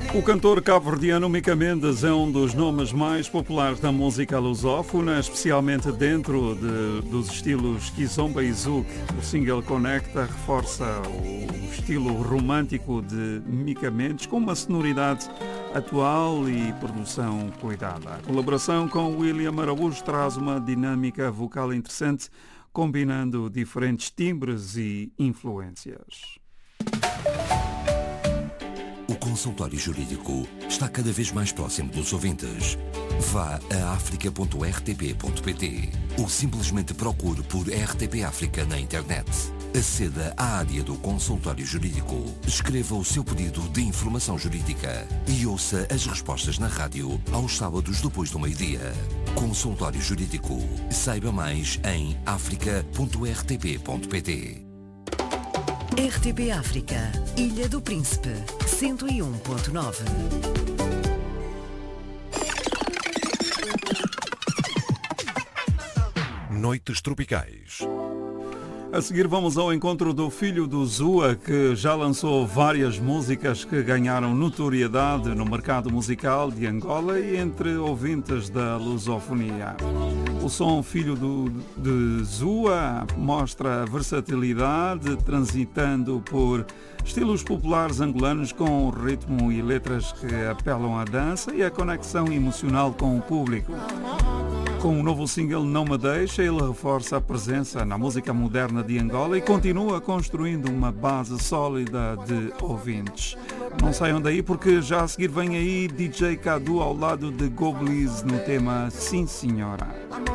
O cantor cabo-verdiano Mica Mendes é um dos nomes mais populares da música lusófona, especialmente dentro dos estilos kizomba e zouk. O single Conecta reforça o estilo romântico de Mica Mendes com uma sonoridade atual e produção cuidada. A colaboração com William Araújo traz uma dinâmica vocal interessante, combinando diferentes timbres e influências. O consultório jurídico está cada vez mais próximo dos ouvintes. Vá a africa.rtp.pt ou simplesmente procure por RTP África na internet. Aceda à área do consultório jurídico, escreva o seu pedido de informação jurídica e ouça as respostas na rádio aos sábados depois do meio-dia. Consultório Jurídico. Saiba mais em africa.rtp.pt. RTP África, Ilha do Príncipe, 101.9. Noites Tropicais. A seguir vamos ao encontro do filho do Zua, que já lançou várias músicas que ganharam notoriedade no mercado musical de Angola e entre ouvintes da lusofonia. O som Filho de Zua mostra a versatilidade, transitando por estilos populares angolanos com ritmo e letras que apelam à dança e à conexão emocional com o público. Com o novo single Não Me Deixa, ele reforça a presença na música moderna de Angola e continua construindo uma base sólida de ouvintes. Não saiam daí porque já a seguir vem aí DJ Cadu ao lado de Gobliz no tema Sim Senhora.